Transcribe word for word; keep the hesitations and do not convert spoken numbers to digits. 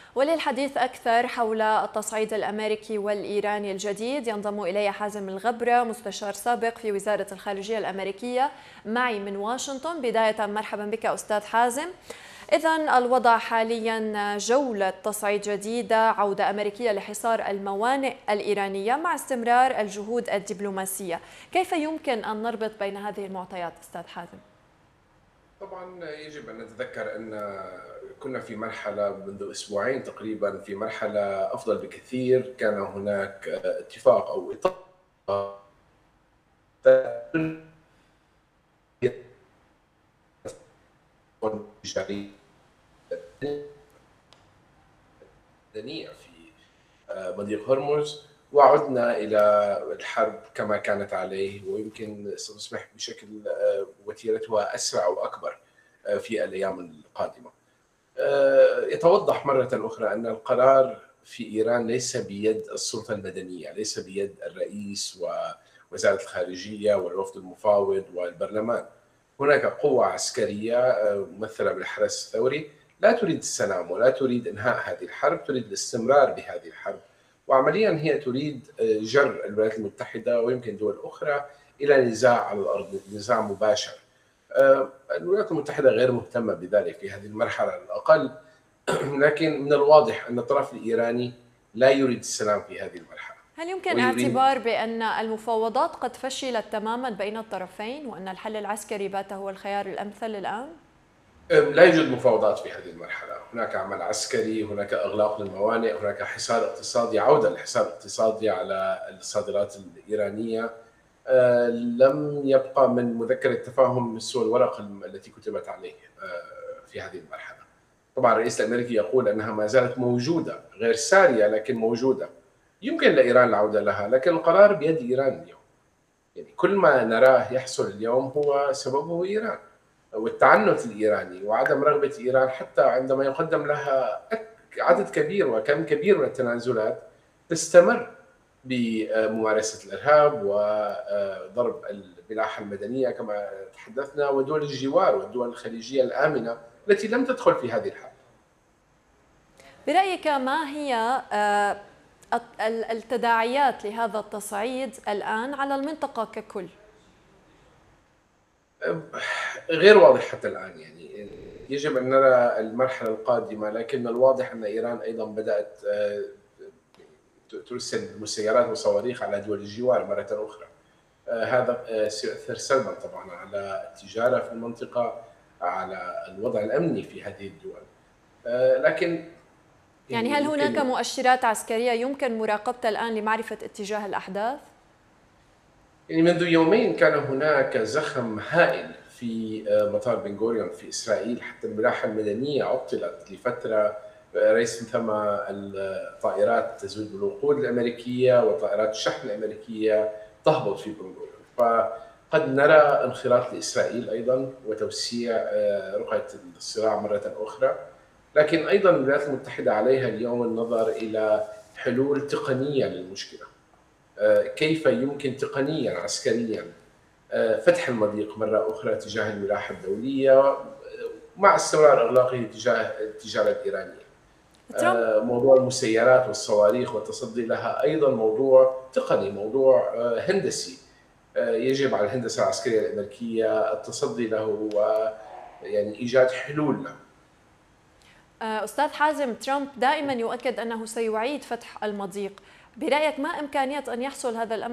وللحديث أكثر حول التصعيد الأمريكي والإيراني الجديد ينضم إلي حازم الغبرة، مستشار سابق في وزارة الخارجية الأمريكية، معي من واشنطن. بداية مرحبا بك أستاذ حازم. إذن الوضع حاليا جولة تصعيد جديدة، عودة أمريكية لحصار الموانئ الإيرانية مع استمرار الجهود الدبلوماسية. كيف يمكن أن نربط بين هذه المعطيات أستاذ حازم؟ طبعا يجب أن نتذكر أن كنا في مرحلة منذ أسبوعين تقريبا، في مرحلة أفضل بكثير. كان هناك اتفاق أو إطار جاري في مضيق هرمز، وعدنا إلى الحرب كما كانت عليه، ويمكن ستصبح بشكل وتيرتها أسرع وأكبر في الأيام القادمة. يتوضح مرة أخرى أن القرار في إيران ليس بيد السلطة المدنية، ليس بيد الرئيس ووزارة الخارجية والوفد المفاوض والبرلمان. هناك قوة عسكرية ممثلة بالحرس الثوري لا تريد السلام ولا تريد إنهاء هذه الحرب، تريد الاستمرار بهذه الحرب، وعمليا هي تريد جر الولايات المتحدة ويمكن دول أخرى إلى نزاع على الأرض، نزاع مباشر. الولايات المتحدة غير مهتمة بذلك في هذه المرحلة على الأقل، لكن من الواضح أن الطرف الإيراني لا يريد السلام في هذه المرحلة. هل يمكن اعتبار بأن المفاوضات قد فشلت تماما بين الطرفين وأن الحل العسكري بات هو الخيار الأمثل الآن؟ لا يوجد مفاوضات في هذه المرحلة، هناك عمل عسكري، هناك إغلاق للموانئ، هناك حصار اقتصادي، عودة للحصار الاقتصادي على الصادرات الإيرانية. لم يبقى من مذكرة تفاهم سوى الورق التي كتبت عليه في هذه المرحلة. طبعا الرئيس الأمريكي يقول أنها ما زالت موجودة، غير سارية لكن موجودة، يمكن لإيران العودة لها، لكن القرار بيد إيران اليوم. يعني كل ما نراه يحصل اليوم هو سببه إيران والتعنت الإيراني وعدم رغبة إيران، حتى عندما يقدم لها عدد كبير وكم كبير من التنازلات تستمر بممارسة الإرهاب وضرب الملاحة المدنية كما تحدثنا، ودول الجوار والدول الخليجية الآمنة التي لم تدخل في هذه الحرب. برأيك ما هي التداعيات لهذا التصعيد الآن على المنطقة ككل؟ غير واضح حتى الآن، يعني يجب أن نرى المرحلة القادمة، لكن الواضح أن إيران أيضا بدأت ترسل مسيرات وصواريخ على دول الجوار مرة أخرى. هذا سيؤثر سلبا طبعا على التجارة في المنطقة، على الوضع الأمني في هذه الدول. لكن يعني هل هناك مؤشرات عسكرية يمكن مراقبتها الآن لمعرفة اتجاه الأحداث؟ يعني منذ يومين كان هناك زخم هائل في مطار بن غوريون في إسرائيل، حتى الملاحة المدنية عطلت لفترة رئيس ثم الطائرات تزود بالوقود الأمريكية وطائرات الشحن الأمريكية تهبط في بن غوريون. فقد نرى انخراط لإسرائيل أيضا وتوسيع رقعة الصراع مرة أخرى، لكن أيضا الولايات المتحدة عليها اليوم النظر إلى حلول تقنية للمشكلة. كيف يمكن تقنيا عسكريا فتح المضيق مرة أخرى تجاه الملاحة الدولية مع استمرار إغلاقه تجاه التجارة الإيرانية. موضوع المسيرات والصواريخ والتصدي لها أيضا موضوع تقني، موضوع هندسي، يجب على الهندسة العسكرية الأمريكية التصدي له ويعني إيجاد حلول له. أستاذ حازم، ترامب دائما يؤكد أنه سيعيد فتح المضيق، برأيك ما إمكانية أن يحصل هذا الأمر